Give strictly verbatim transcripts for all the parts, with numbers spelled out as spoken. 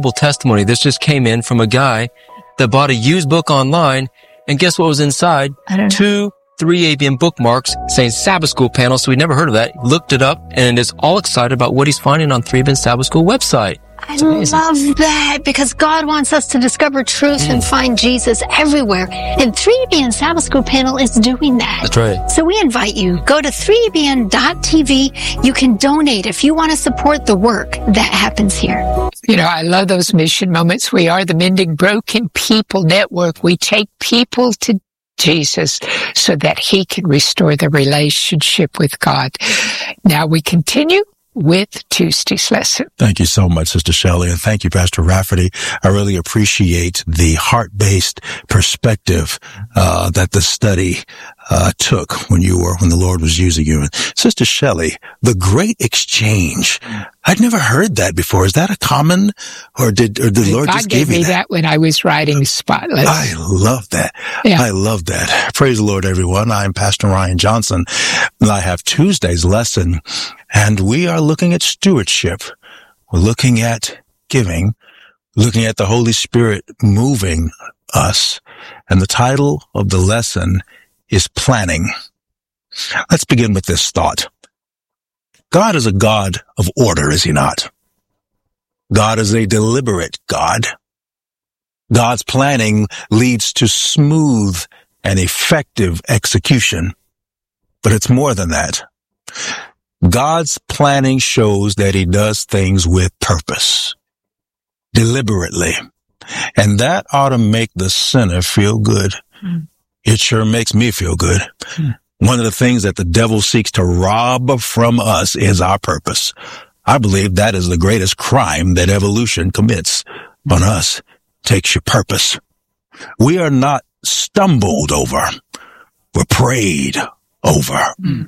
remarkable testimony. This just came in from a guy that bought a used book online, and guess what was inside? I don't know. Two three A B N bookmarks saying Sabbath School panel, so we'd never heard of that. Looked it up and is all excited about what he's finding on three A B N Sabbath School website. I love that, because God wants us to discover truth mm. and find Jesus everywhere. And three A B N Sabbath School panel is doing that. That's right. So we invite you, go to three A B N dot T V. You can donate if you want to support the work that happens here. You know, I love those mission moments. We are the Mending Broken People Network. We take people to Jesus so that he can restore the relationship with God. Now we continue with Tuesday's lesson. Thank you so much, Sister Shelley, and thank you, Pastor Rafferty. I really appreciate the heart-based perspective uh that the study uh took when you were when the Lord was using you. And Sister Shelley, the Great Exchange. I'd never heard that before. Is that a common, or did or the Lord God just give gave me that? that when I was writing Spotless. I love that. Yeah. I love that. Praise the Lord, everyone. I'm Pastor Ryan Johnson, and I have Tuesday's lesson, and we are looking at stewardship. We're looking at giving, looking at the Holy Spirit moving us, and the title of the lesson is Planning. Let's begin with this thought. God is a God of order, is he not? God is a deliberate God. God's planning leads to smooth and effective execution. But it's more than that. God's planning shows that he does things with purpose, deliberately. And that ought to make the sinner feel good. Mm. It sure makes me feel good. Mm. One of the things that the devil seeks to rob from us is our purpose. I believe that is the greatest crime that evolution commits on us. Takes your purpose. We are not stumbled over. We're prayed over. Mm.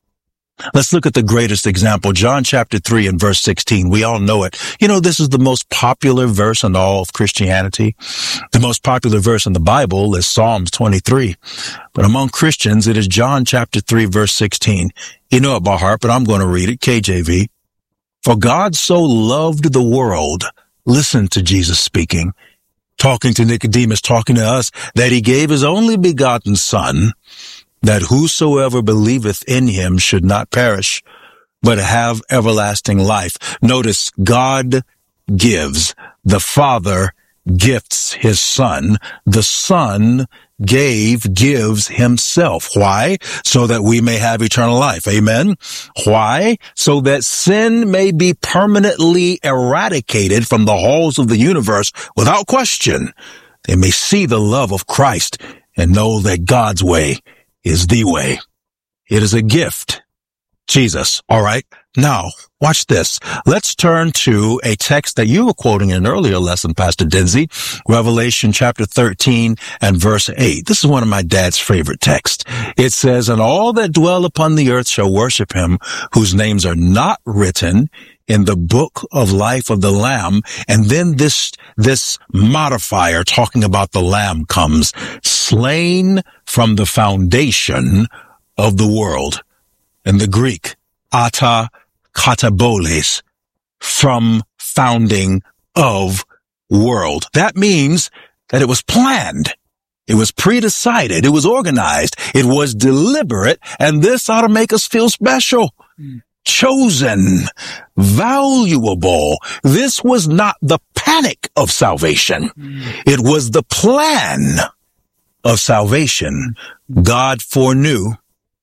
Let's look at the greatest example, John chapter three and verse sixteen. We all know it. You know, this is the most popular verse in all of Christianity. The most popular verse in the Bible is Psalms twenty-three. But among Christians, it is John chapter three, verse sixteen. You know it by heart, but I'm going to read it, K J V. For God so loved the world, listen to Jesus speaking, talking to Nicodemus, talking to us, that he gave his only begotten Son, that whosoever believeth in him should not perish, but have everlasting life. Notice, God gives. The Father gifts his Son. The Son gave, gives himself. Why? So that we may have eternal life. Amen. Why? So that sin may be permanently eradicated from the halls of the universe without question. They may see the love of Christ and know that God's way is the way. It is a gift. Jesus. All right. Now, watch this. Let's turn to a text that you were quoting in an earlier lesson, Pastor Denzi, Revelation chapter thirteen and verse eight. This is one of my dad's favorite texts. It says, and all that dwell upon the earth shall worship him, whose names are not written in the book of life of the Lamb. And then this, this modifier talking about the Lamb comes, slain from the foundation of the world. In the Greek, ata kataboles, from founding of world. That means that it was planned. It was pre-decided. It was organized. It was deliberate. And this ought to make us feel special. Mm. Chosen, valuable. This was not the panic of salvation. Mm. It was the plan of salvation. God foreknew,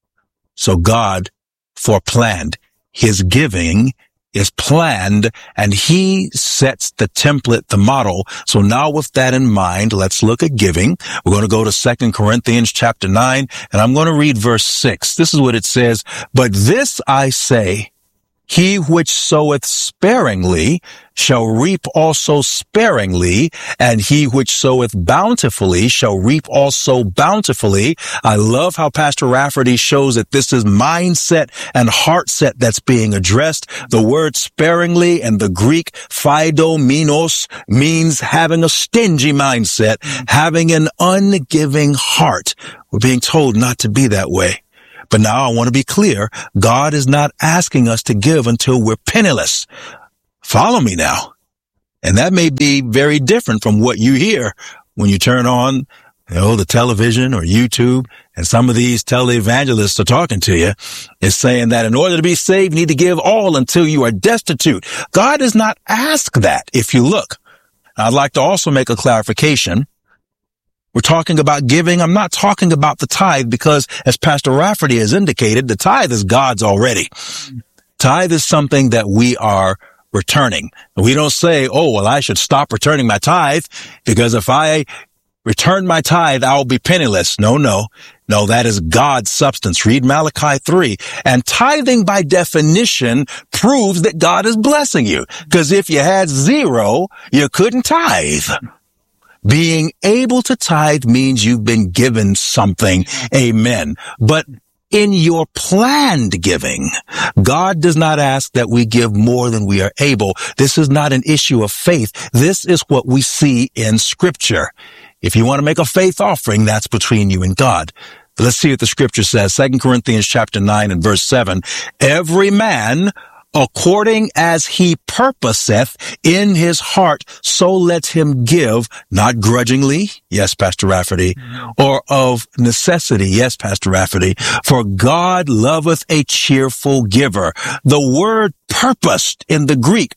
so God foreplanned. His giving is planned, and he sets the template, the model. So now with that in mind, let's look at giving. We're going to go to Second Corinthians chapter nine, and I'm going to read verse six. This is what it says. But this I say, he which soweth sparingly shall reap also sparingly, and he which soweth bountifully shall reap also bountifully. I love how Pastor Rafferty shows that this is mindset and heart set that's being addressed. The word sparingly and the Greek phaidomenos means having a stingy mindset, having an ungiving heart. We're being told not to be that way. But now I want to be clear. God is not asking us to give until we're penniless. Follow me now. And that may be very different from what you hear when you turn on, you know, the television or YouTube, and some of these televangelists are talking to you. It's saying that in order to be saved, you need to give all until you are destitute. God does not ask that if you look. I'd like to also make a clarification. We're talking about giving. I'm not talking about the tithe because, as Pastor Rafferty has indicated, the tithe is God's already. Tithe is something that we are returning. We don't say, oh, well, I should stop returning my tithe because if I return my tithe, I'll be penniless. No, no, no, that is God's substance. Read Malachi three. And tithing by definition proves that God is blessing you. Because if you had zero, you couldn't tithe. Being able to tithe means you've been given something. Amen. But in your planned giving, God does not ask that we give more than we are able. This is not an issue of faith. This is what we see in Scripture. If you want to make a faith offering, that's between you and God. But let's see what the Scripture says. Second Corinthians chapter nine and verse seven. Every man according as he purposeth in his heart, so let him give, not grudgingly, yes, Pastor Rafferty, or of necessity, yes, Pastor Rafferty, for God loveth a cheerful giver. The word purposed in the Greek,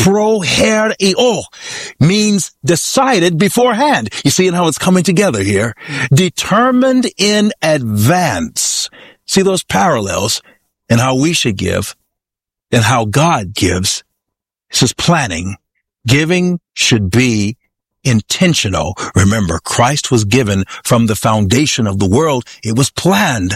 proherio, means decided beforehand. You see how it's coming together here? Determined in advance. See those parallels in how we should give and how God gives. This is planning. Giving should be intentional. Remember, Christ was given from the foundation of the world. It was planned.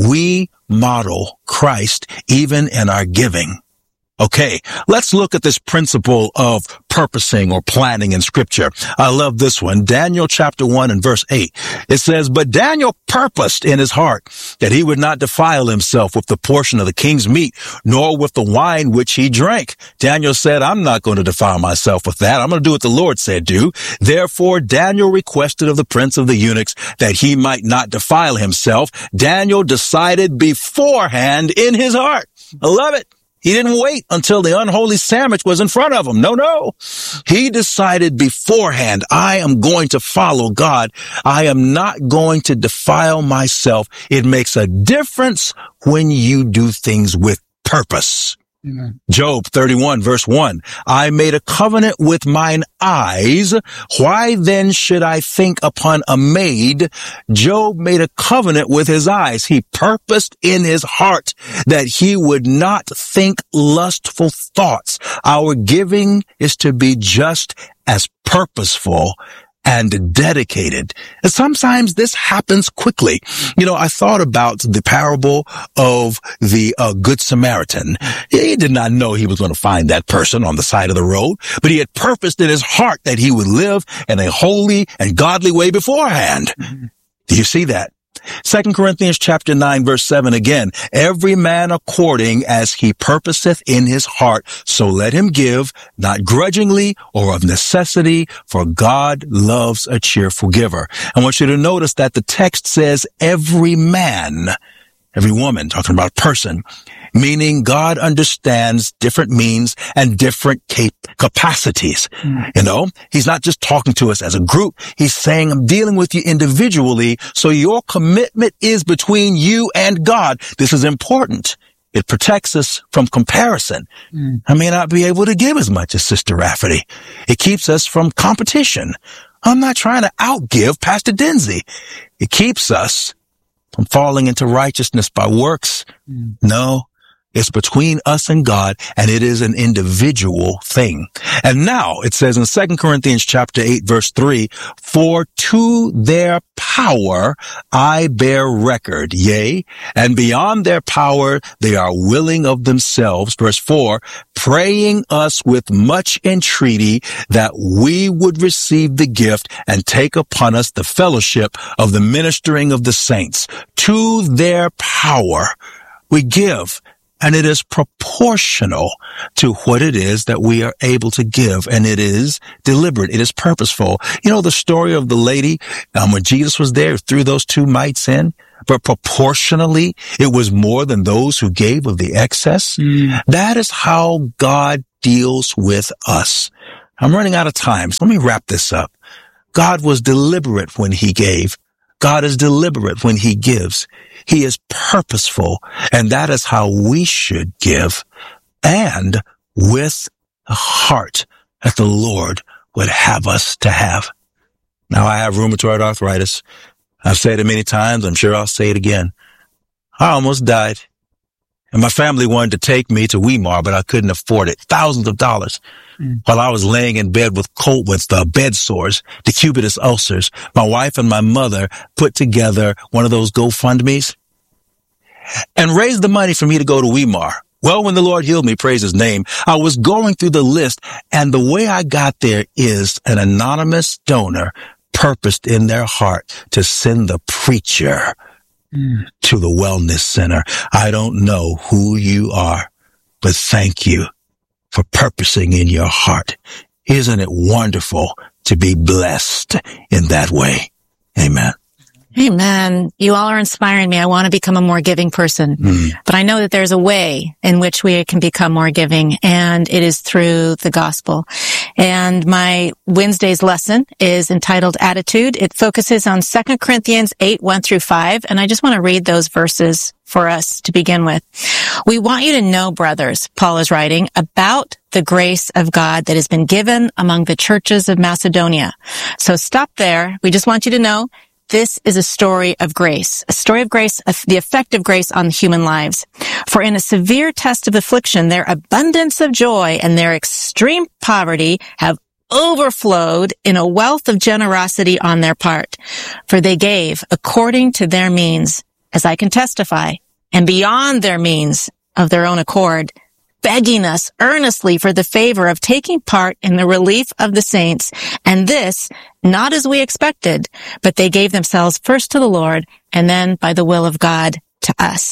We model Christ even in our giving. Okay, let's look at this principle of purposing or planning in Scripture. I love this one. Daniel chapter one and verse eight. It says, but Daniel purposed in his heart that he would not defile himself with the portion of the king's meat, nor with the wine which he drank. Daniel said, I'm not going to defile myself with that. I'm going to do what the Lord said do. Therefore, Daniel requested of the prince of the eunuchs that he might not defile himself. Daniel decided beforehand in his heart. I love it. He didn't wait until the unholy sandwich was in front of him. No, no. He decided beforehand, I am going to follow God. I am not going to defile myself. It makes a difference when you do things with purpose. Amen. Job thirty-one verse one, I made a covenant with mine eyes. Why then should I think upon a maid? Job made a covenant with his eyes. He purposed in his heart that he would not think lustful thoughts. Our giving is to be just as purposeful and dedicated. And sometimes this happens quickly. You know, I thought about the parable of the uh, Good Samaritan. He did not know he was going to find that person on the side of the road, but he had purposed in his heart that he would live in a holy and godly way beforehand. Mm-hmm. Do you see that? Second Corinthians chapter nine verse seven again, every man according as he purposeth in his heart, so let him give, not grudgingly or of necessity, for God loves a cheerful giver. I want you to notice that the text says every man, every woman, talking about person, meaning God understands different means and different cap- capacities. Mm. You know, he's not just talking to us as a group. He's saying, I'm dealing with you individually. So your commitment is between you and God. This is important. It protects us from comparison. Mm. I may not be able to give as much as Sister Rafferty. It keeps us from competition. I'm not trying to outgive Pastor Denzi. It keeps us from falling into righteousness by works. Mm. No. It's between us and God, and it is an individual thing. And now it says in Second Corinthians chapter eight, verse three, for to their power I bear record, yea, and beyond their power they are willing of themselves. Verse four, praying us with much entreaty that we would receive the gift and take upon us the fellowship of the ministering of the saints. To their power we give. And it is proportional to what it is that we are able to give. And it is deliberate. It is purposeful. You know, the story of the lady, um, when Jesus was there, threw those two mites in, but proportionally, it was more than those who gave of the excess. Mm. That is how God deals with us. I'm running out of time. So let me wrap this up. God was deliberate when he gave. God is deliberate when he gives. He is purposeful, and that is how we should give, and with the heart that the Lord would have us to have. Now, I have rheumatoid arthritis. I've said it many times. I'm sure I'll say it again. I almost died. And my family wanted to take me to Weimar, but I couldn't afford it. Thousands of dollars. Mm. While I was laying in bed with cold, with the bed sores, decubitus ulcers, my wife and my mother put together one of those GoFundMes and raised the money for me to go to Weimar. Well, when the Lord healed me, praise his name, I was going through the list, and the way I got there is an anonymous donor purposed in their heart to send the preacher mm. to the wellness center. I don't know who you are, but thank you for purposing in your heart. Isn't it wonderful to be blessed in that way? Amen. Amen. You all are inspiring me. I want to become a more giving person, mm. but I know that there's a way in which we can become more giving, and it is through the gospel. And my Wednesday's lesson is entitled Attitude. It focuses on Second Corinthians eight, one through five, and I just want to read those verses for us to begin with. We want you to know, brothers, Paul is writing, about the grace of God that has been given among the churches of Macedonia. So stop there. We just want you to know this is a story of grace, a story of grace, of the effect of grace on human lives. For in a severe test of affliction, their abundance of joy and their extreme poverty have overflowed in a wealth of generosity on their part. For they gave according to their means, as I can testify, and beyond their means of their own accord, begging us earnestly for the favor of taking part in the relief of the saints, and this, not as we expected, but they gave themselves first to the Lord, and then by the will of God to us.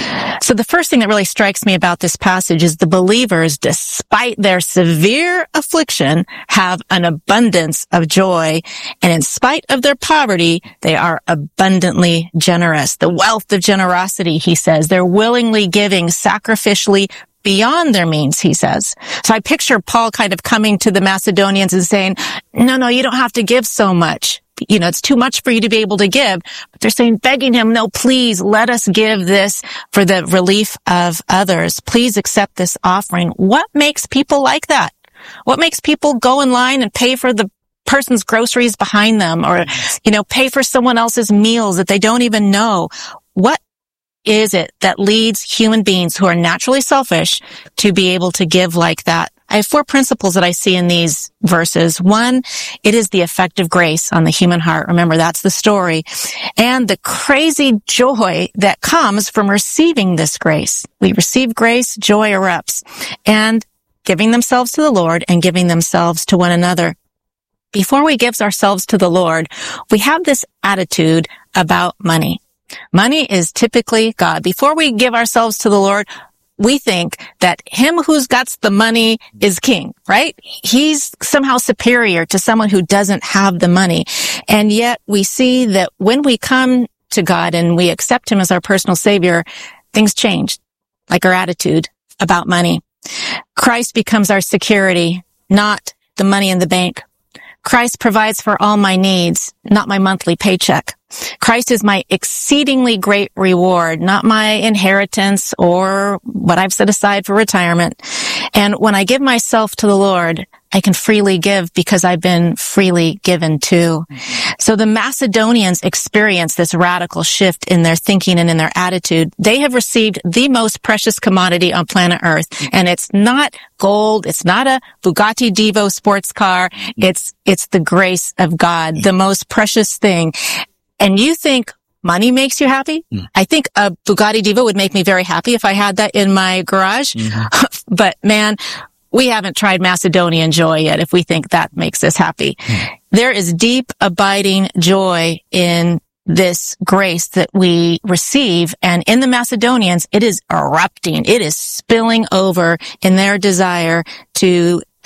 So the first thing that really strikes me about this passage is the believers, despite their severe affliction, have an abundance of joy, and in spite of their poverty, they are abundantly generous. The wealth of generosity, he says, they're willingly giving sacrificially beyond their means, he says. So I picture Paul kind of coming to the Macedonians and saying, no, no, you don't have to give so much. You know, it's too much for you to be able to give. But they're saying, begging him, no, please let us give this for the relief of others. Please accept this offering. What makes people like that? What makes people go in line and pay for the person's groceries behind them, or, you know, pay for someone else's meals that they don't even know? What is it that leads human beings who are naturally selfish to be able to give like that? I have four principles that I see in these verses. One, it is the effect of grace on the human heart. Remember, that's the story. And the crazy joy that comes from receiving this grace. We receive grace, joy erupts. And giving themselves to the Lord and giving themselves to one another. Before we give ourselves to the Lord, we have this attitude about money. Money is typically God. Before we give ourselves to the Lord, we think that him who's got the money is king, right? He's somehow superior to someone who doesn't have the money. And yet we see that when we come to God and we accept him as our personal savior, things change, like our attitude about money. Christ becomes our security, not the money in the bank. Christ provides for all my needs, not my monthly paycheck. Christ is my exceedingly great reward, not my inheritance or what I've set aside for retirement. And when I give myself to the Lord, I can freely give because I've been freely given to. So the Macedonians experience this radical shift in their thinking and in their attitude. They have received the most precious commodity on planet Earth. And it's not gold. It's not a Bugatti Divo sports car. It's, it's the grace of God, the most precious thing. And you think money makes you happy? Mm. I think a Bugatti Divo would make me very happy if I had that in my garage. Mm-hmm. But man, we haven't tried Macedonian joy yet if we think that makes us happy. Mm. There is deep, abiding joy in this grace that we receive. And in the Macedonians, it is erupting. It is spilling over in their desire to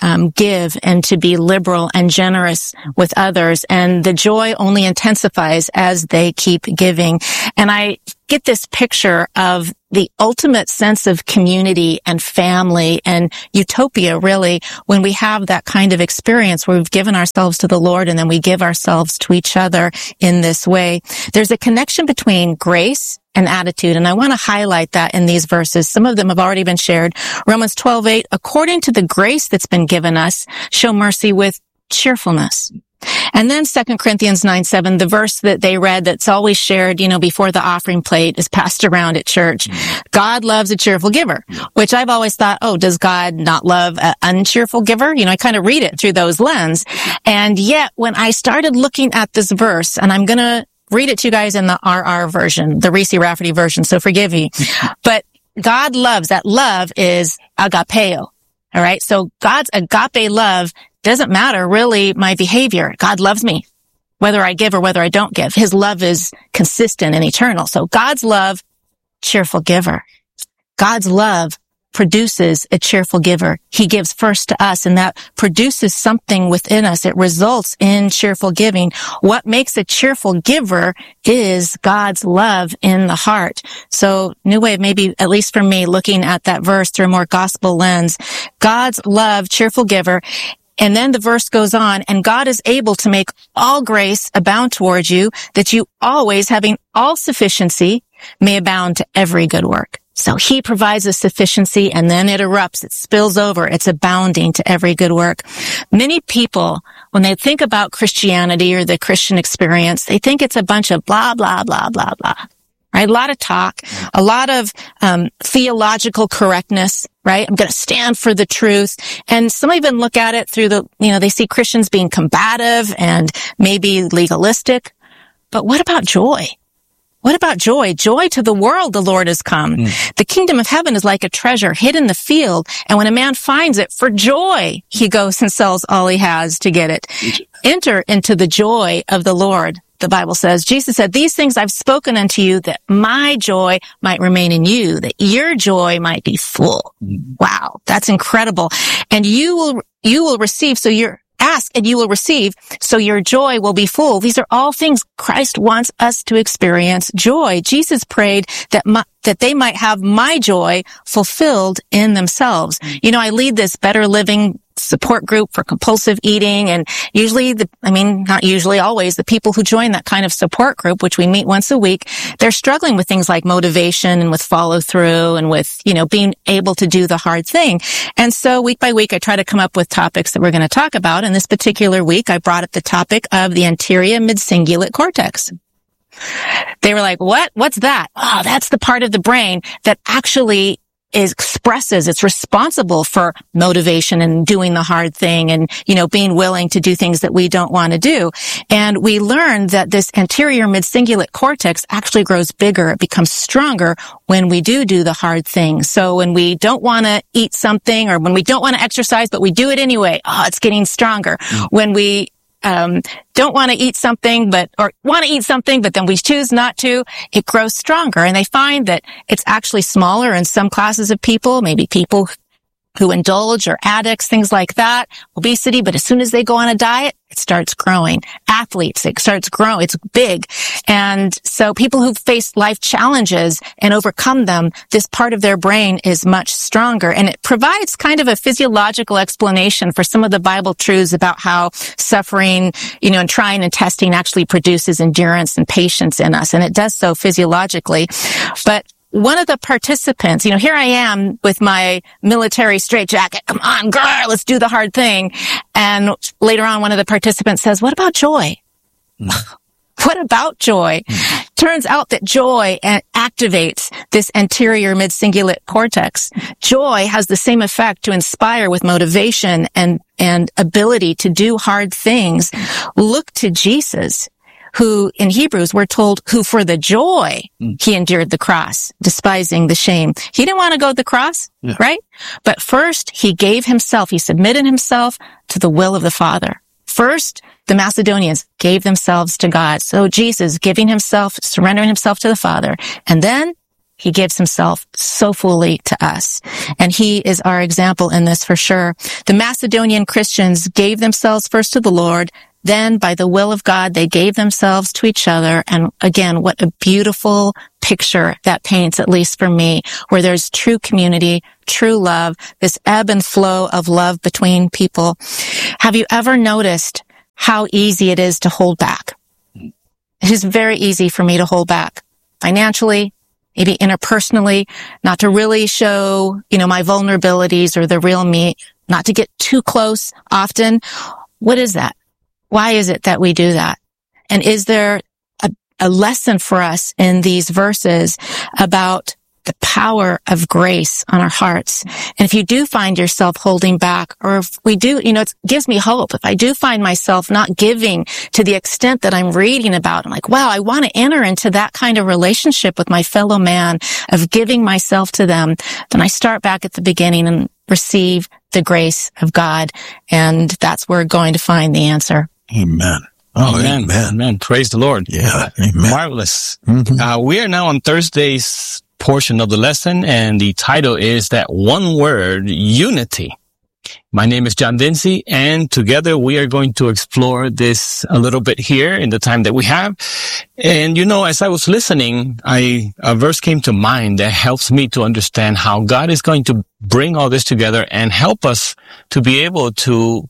um, give and to be liberal and generous with others. And the joy only intensifies as they keep giving. And I get this picture of the ultimate sense of community and family and utopia, really, when we have that kind of experience where we've given ourselves to the Lord and then we give ourselves to each other in this way. There's a connection between grace and attitude, and I want to highlight that in these verses. Some of them have already been shared. Romans twelve eight, according to the grace that's been given us, show mercy with cheerfulness. And then Second Corinthians nine seven, the verse that they read that's always shared, you know, before the offering plate is passed around at church. God loves a cheerful giver, which I've always thought, oh, does God not love an uncheerful giver? You know, I kind of read it through those lens. And yet, when I started looking at this verse, and I'm going to read it to you guys in the R R version, the Reese Rafferty version, so forgive me. But God loves, that love is agapeo. All right. So God's agape love doesn't matter really my behavior. God loves me, whether I give or whether I don't give. His love is consistent and eternal. So God's love, cheerful giver. God's love produces a cheerful giver. He gives first to us, and that produces something within us. It results in cheerful giving. What makes a cheerful giver is God's love in the heart. So, new way of maybe, at least for me, looking at that verse through a more gospel lens. God's love, cheerful giver. And then the verse goes on, and God is able to make all grace abound towards you, that you always, having all sufficiency, may abound to every good work. So he provides a sufficiency, and then it erupts, it spills over, it's abounding to every good work. Many people, when they think about Christianity or the Christian experience, they think it's a bunch of blah, blah, blah, blah, blah. Right? A lot of talk, a lot of um theological correctness, right? I'm going to stand for the truth. And some even look at it through the, you know, they see Christians being combative and maybe legalistic. But what about joy? What about joy? Joy to the world the Lord has come. Mm. The kingdom of heaven is like a treasure hid in the field, and when a man finds it, for joy, he goes and sells all he has to get it. Enter into the joy of the Lord. The Bible says, Jesus said, these things I've spoken unto you that my joy might remain in you, that your joy might be full. Mm. Wow, that's incredible. And you will, you will receive, so you're, ask and you will receive, so your joy will be full. These are all things Christ wants us to experience joy. Jesus prayed that my, that they might have my joy fulfilled in themselves. You know, I lead this Better Living support group for compulsive eating, and usually the, I mean, not usually, always, the people who join that kind of support group, which we meet once a week, they're struggling with things like motivation and with follow through and with, you know, being able to do the hard thing. And so week by week, I try to come up with topics that we're going to talk about. And this particular week, I brought up the topic of the anterior midcingulate cortex. They were like, what? What's that? Oh, that's the part of the brain that actually is expresses, it's responsible for motivation and doing the hard thing and, you know, being willing to do things that we don't want to do. And we learned that this anterior midcingulate cortex actually grows bigger. It becomes stronger when we do do the hard thing. So when we don't want to eat something, or when we don't want to exercise, but we do it anyway, oh, it's getting stronger. Mm. When we Um, don't want to eat something, but, or want to eat something, but then we choose not to, it grows stronger. And they find that it's actually smaller in some classes of people, maybe people who indulge or addicts, things like that, obesity, but as soon as they go on a diet, it starts growing. Athletes, it starts growing, it's big. And so people who face life challenges and overcome them, this part of their brain is much stronger. And it provides kind of a physiological explanation for some of the Bible truths about how suffering, you know, and trying and testing actually produces endurance and patience in us. And it does so physiologically. But one of the participants, you know, here I am with my military straitjacket. Come on, girl, let's do the hard thing. And later on, one of the participants says, what about joy? Mm. What about joy? Mm. Turns out that joy activates this anterior midcingulate cortex. Joy has the same effect to inspire with motivation and, and ability to do hard things. Look to Jesus, who in Hebrews we're told, who for the joy he endured the cross, despising the shame. He didn't want to go to the cross, yeah. right? But first he gave himself, he submitted himself to the will of the Father. First, the Macedonians gave themselves to God. So Jesus giving himself, surrendering himself to the Father. And then he gives himself so fully to us. And he is our example in this for sure. The Macedonian Christians gave themselves first to the Lord. Then, by the will of God, they gave themselves to each other. And again, what a beautiful picture that paints, at least for me, where there's true community, true love, this ebb and flow of love between people. Have you ever noticed how easy it is to hold back? It is very easy for me to hold back financially, maybe interpersonally, not to really show, you know, my vulnerabilities or the real me, not to get too close often. What is that? Why is it that we do that? And is there a, a lesson for us in these verses about the power of grace on our hearts? And if you do find yourself holding back, or if we do, you know, it gives me hope. If I do find myself not giving to the extent that I'm reading about, I'm like, wow, I want to enter into that kind of relationship with my fellow man of giving myself to them, then I start back at the beginning and receive the grace of God. And that's where we're going to find the answer. Amen. Oh, amen. amen. Amen. Praise the Lord. Yeah. Amen. Marvelous. Mm-hmm. Uh, we are now on Thursday's portion of the lesson, and the title is that one word, unity. My name is John Vinci, and together we are going to explore this a little bit here in the time that we have. And, you know, as I was listening, I, a verse came to mind that helps me to understand how God is going to bring all this together and help us to be able to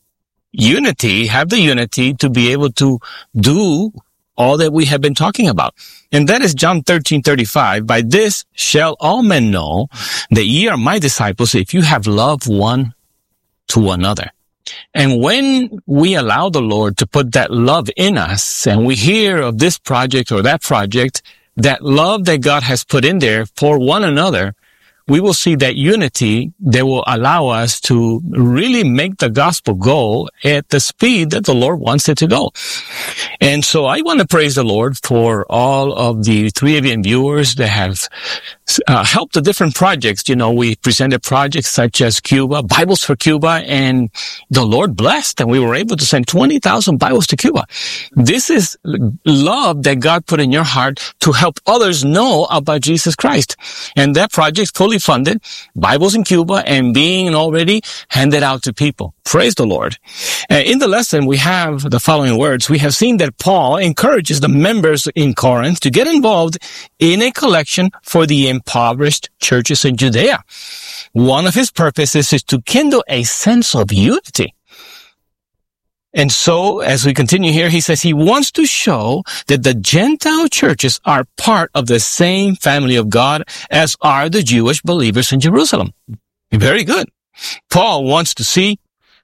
unity, have the unity to be able to do all that we have been talking about. And that is John thirteen thirty-five. By this shall all men know that ye are my disciples if you have love one to another. And when we allow the Lord to put that love in us, and we hear of this project or that project, that love that God has put in there for one another, we will see that unity that will allow us to really make the gospel go at the speed that the Lord wants it to go. And so I want to praise the Lord for all of the three A B N viewers that have uh, helped the different projects. You know, we presented projects such as Cuba, Bibles for Cuba, and the Lord blessed, and we were able to send twenty thousand Bibles to Cuba. This is love that God put in your heart to help others know about Jesus Christ. And that project fully funded, Bibles in Cuba, and being already handed out to people. Praise the Lord. Uh, in the lesson, we have the following words. We have seen that Paul encourages the members in Corinth to get involved in a collection for the impoverished churches in Judea. One of his purposes is to kindle a sense of unity. And so, as we continue here, he says he wants to show that the Gentile churches are part of the same family of God as are the Jewish believers in Jerusalem. Very good. Paul wants to see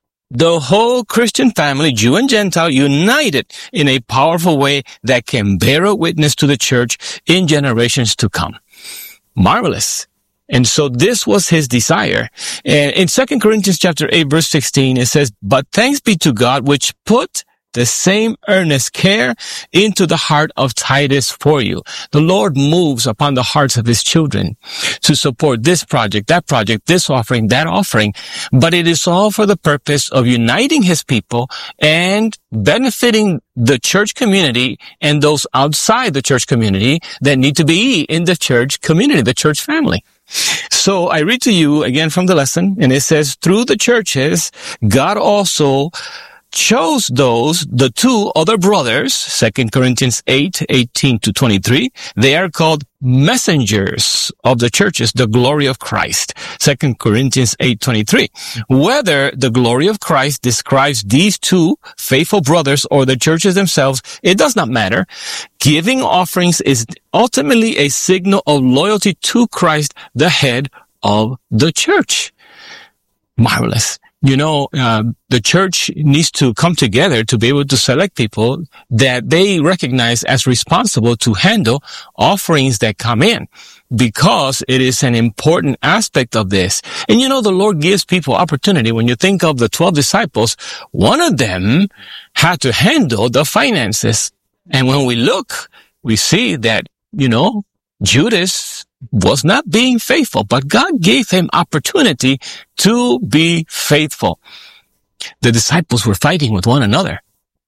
the whole Christian family, Jew and Gentile, united in a powerful way that can bear a witness to the church in generations to come. Marvelous. And so this was his desire. And in Second Corinthians chapter eight, verse sixteen, it says, "But thanks be to God, which put the same earnest care into the heart of Titus for you." The Lord moves upon the hearts of his children to support this project, that project, this offering, that offering. But it is all for the purpose of uniting his people and benefiting the church community and those outside the church community that need to be in the church community, the church family. So I read to you again from the lesson, and it says, through the churches, God also chose those, the two other brothers, Second Corinthians eight, eighteen to twenty-three. They are called messengers of the churches, the glory of Christ. Second Corinthians eight, twenty-three. Whether the glory of Christ describes these two faithful brothers or the churches themselves, it does not matter. Giving offerings is ultimately a signal of loyalty to Christ, the head of the church. Marvelous. You know, uh, the church needs to come together to be able to select people that they recognize as responsible to handle offerings that come in, because it is an important aspect of this. And you know, the Lord gives people opportunity. When you think of the twelve disciples, one of them had to handle the finances. And when we look, we see that, you know, Judas was not being faithful, but God gave him opportunity to be faithful. The disciples were fighting with one another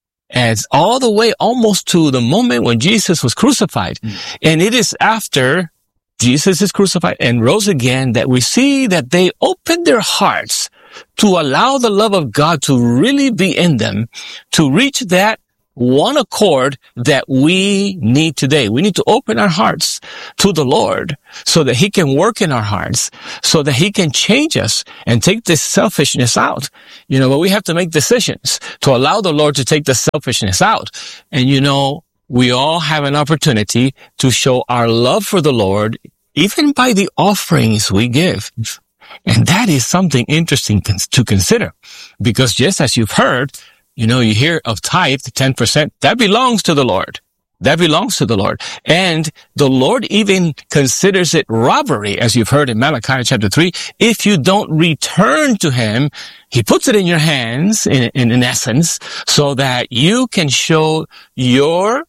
as all the way almost to the moment when Jesus was crucified. Mm. And it is after Jesus is crucified and rose again, that we see that they opened their hearts to allow the love of God to really be in them, to reach that one accord that we need today. We need to open our hearts to the Lord so that he can work in our hearts, so that he can change us and take this selfishness out. You know, but we have to make decisions to allow the Lord to take the selfishness out. And you know, we all have an opportunity to show our love for the Lord, even by the offerings we give. And that is something interesting to consider, because just as you've heard, you know, you hear of tithe, ten percent, that belongs to the Lord. That belongs to the Lord. And the Lord even considers it robbery, as you've heard in Malachi chapter three. If you don't return to him, he puts it in your hands, in, in, in essence, so that you can show your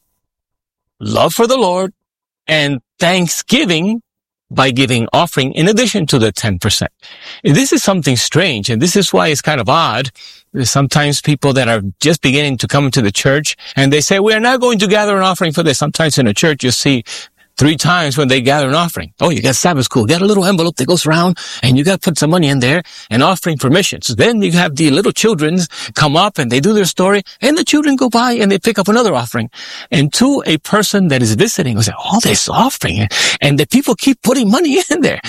love for the Lord and thanksgiving by giving offering in addition to the ten percent. And this is something strange, and this is why it's kind of odd. There's sometimes people that are just beginning to come to the church, and they say, we are not going to gather an offering for this. Sometimes in a church, you see three times when they gather an offering. Oh, you got Sabbath school, got a little envelope that goes around, and you got to put some money in there, and offering for missions. Then you have the little children come up, and they do their story, and the children go by, and they pick up another offering. And to a person that is visiting, who say, oh, this offering, and the people keep putting money in there.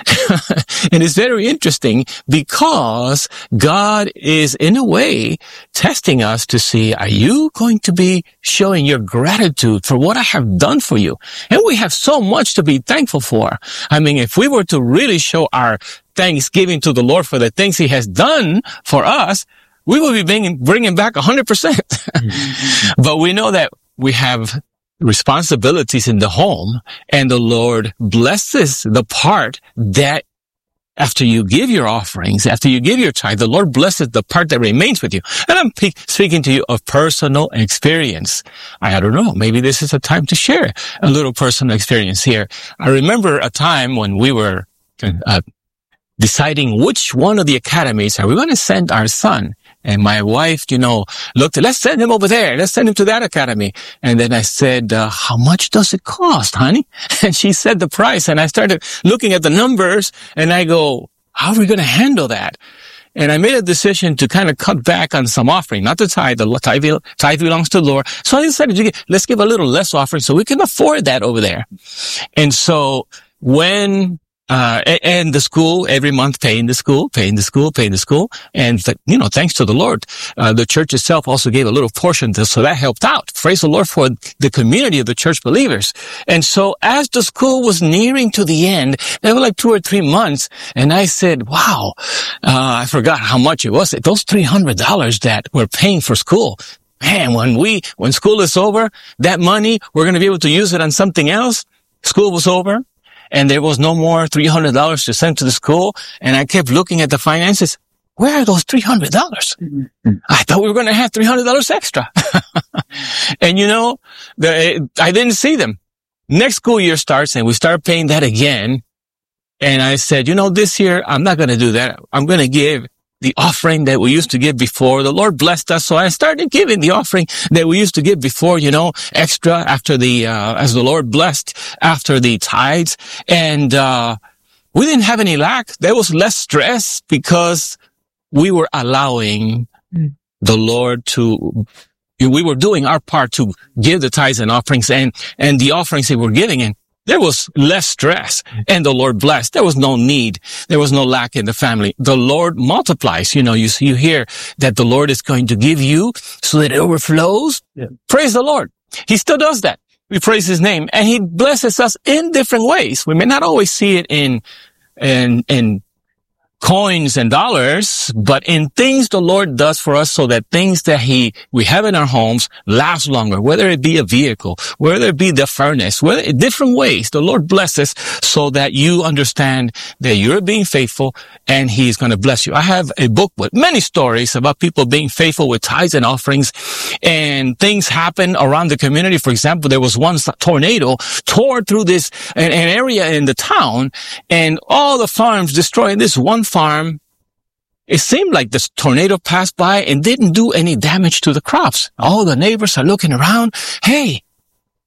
And it's very interesting, because God is, in a way, testing us to see, are you going to be showing your gratitude for what I have done for you? And we have so much to be thankful for. I mean, if we were to really show our thanksgiving to the Lord for the things he has done for us, we will be bringing, bringing back one hundred percent. Mm-hmm. But we know that we have responsibilities in the home, and the Lord blesses the part that after you give your offerings, after you give your tithe, the Lord blesses the part that remains with you. And I'm pe- speaking to you of personal experience. I don't know, maybe this is a time to share a little personal experience here. I remember a time when we were uh, deciding which one of the academies are we going to send our son. And my wife, you know, looked at, let's send him over there. Let's send him to that academy. And then I said, uh, how much does it cost, honey? And she said the price. And I started looking at the numbers, and I go, how are we going to handle that? And I made a decision to kind of cut back on some offering, not the tithe. The tithe, tithe belongs to the Lord. So I decided to get, let's give a little less offering so we can afford that over there. And so when Uh, and the school, every month paying the school, paying the school, paying the school. And, the, you know, thanks to the Lord, uh, the church itself also gave a little portion to, so that helped out. Praise the Lord for the community of the church believers. And so as the school was nearing to the end, there were like two or three months, and I said, wow, uh, I forgot how much it was. Those three hundred dollars that we're paying for school. Man, when we, when school is over, that money, we're going to be able to use it on something else. School was over, and there was no more three hundred dollars to send to the school. And I kept looking at the finances. Where are those three hundred dollars? Mm-hmm. I thought we were going to have three hundred dollars extra. And you know, the, I didn't see them. Next school year starts, and we start paying that again. And I said, you know, this year, I'm not going to do that. I'm going to give the offering that we used to give before. The Lord blessed us, so I started giving the offering that we used to give before, you know, extra after the, uh, as the Lord blessed after the tithes. And, uh, we didn't have any lack. There was less stress because we were allowing the Lord to, we were doing our part to give the tithes and offerings, and, and the offerings that we're giving, and there was less stress, and the Lord blessed. There was no need. There was no lack in the family. The Lord multiplies. You know, you you hear that the Lord is going to give you so that it overflows. Yeah. Praise the Lord. He still does that. We praise his name, and he blesses us in different ways. We may not always see it in, in, in coins and dollars, but in things the Lord does for us, so that things that he, we have in our homes last longer, whether it be a vehicle, whether it be the furnace, whether different ways the Lord blesses, so that you understand that you're being faithful and he's going to bless you. I have a book with many stories about people being faithful with tithes and offerings, and things happen around the community. For example, there was one tornado tore through this, an, an area in the town, and all the farms destroyed. This one farm, it seemed like this tornado passed by and didn't do any damage to the crops. All the neighbors are looking around. Hey,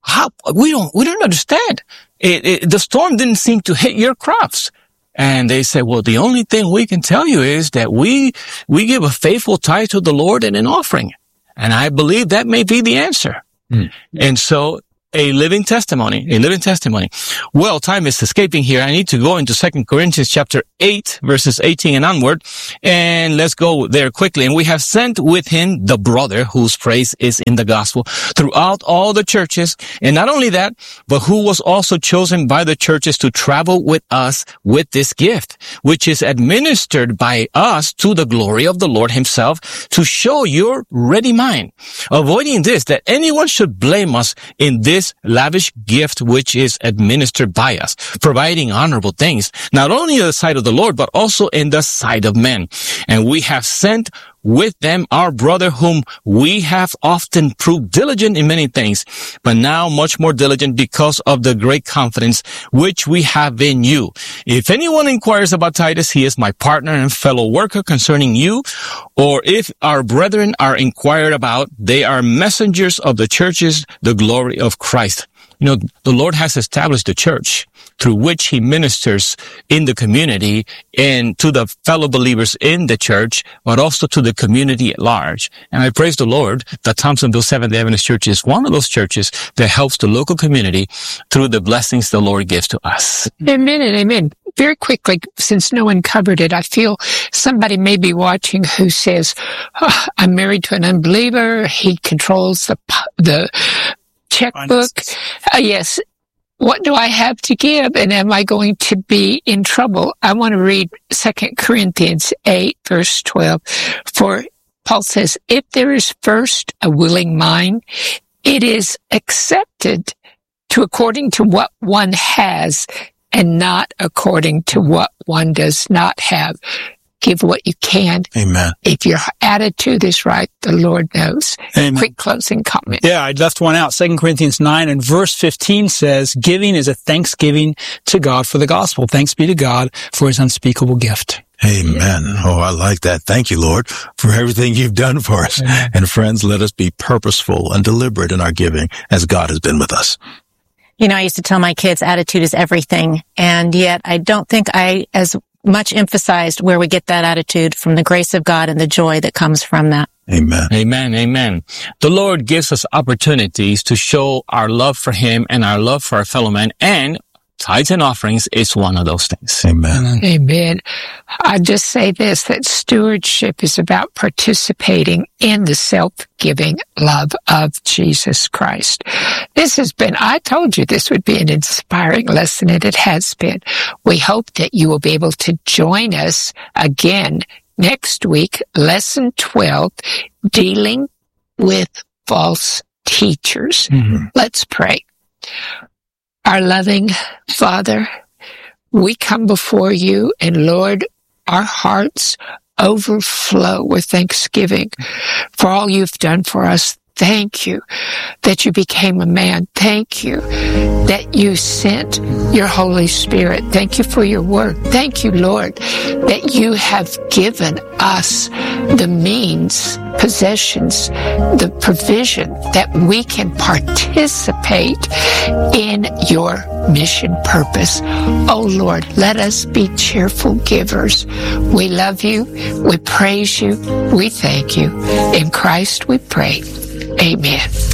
how, we don't, we don't understand. It, it, the storm didn't seem to hit your crops. And they said, well, the only thing we can tell you is that we, we give a faithful tithe to the Lord and an offering. And I believe that may be the answer. Mm. And so a living testimony, a living testimony. Well, time is escaping here. I need to go into Second Corinthians chapter eight, verses eighteen and onward. And let's go there quickly. And we have sent with him the brother whose praise is in the gospel throughout all the churches. And not only that, but who was also chosen by the churches to travel with us with this gift, which is administered by us to the glory of the Lord himself, to show your ready mind, avoiding this, that anyone should blame us in this lavish gift which is administered by us, providing honorable things, not only in the sight of the Lord, but also in the sight of men. And we have sent with them our brother, whom we have often proved diligent in many things, but now much more diligent because of the great confidence which we have in you. If anyone inquires about Titus, he is my partner and fellow worker concerning you. Or if our brethren are inquired about, they are messengers of the churches, the glory of Christ. You know, the Lord has established the church through which he ministers in the community and to the fellow believers in the church, but also to the community at large. And I praise the Lord that Thompsonville Seventh-day Adventist Church is one of those churches that helps the local community through the blessings the Lord gives to us. Amen and amen. Very quickly, since no one covered it, I feel somebody may be watching who says, oh, I'm married to an unbeliever. He controls the, the checkbook. Uh, yes. What do I have to give? And am I going to be in trouble? I want to read Second Corinthians eight, verse twelve. For Paul says, if there is first a willing mind, it is accepted to according to what one has and not according to what one does not have. Give what you can. Amen. If your attitude is right, the Lord knows. Amen. Quick closing comment. Yeah, I left one out. Second Corinthians nine and verse fifteen says, giving is a thanksgiving to God for the gospel. Thanks be to God for his unspeakable gift. Amen. Oh, I like that. Thank you, Lord, for everything you've done for us. Amen. And friends, let us be purposeful and deliberate in our giving as God has been with us. You know, I used to tell my kids attitude is everything. And yet I don't think I, as much emphasized where we get that attitude from the grace of God and the joy that comes from that. Amen. Amen. Amen. The Lord gives us opportunities to show our love for him and our love for our fellow man, and tithes and offerings is one of those things. Amen. Amen. I just say this, that stewardship is about participating in the self-giving love of Jesus Christ. This has been, I told you this would be an inspiring lesson, and it has been. We hope that you will be able to join us again next week, lesson twelve, dealing with false teachers. Mm-hmm. Let's pray. Our loving Father, we come before you, and Lord, our hearts overflow with thanksgiving for all you've done for us. Thank you that you became a man. Thank you that you sent your Holy Spirit. Thank you for your word. Thank you, Lord, that you have given us the means, possessions, the provision that we can participate in your mission purpose. Oh, Lord, let us be cheerful givers. We love you. We praise you. We thank you. In Christ we pray. Amen.